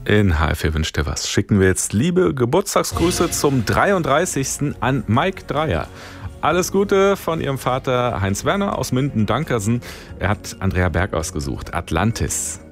In HFR wünscht dir was. Schicken wir jetzt liebe Geburtstagsgrüße zum 33. an Mike Dreier. Alles Gute von ihrem Vater Heinz Werner aus Minden-Dankersen. Er hat Andrea Berg ausgesucht. Atlantis.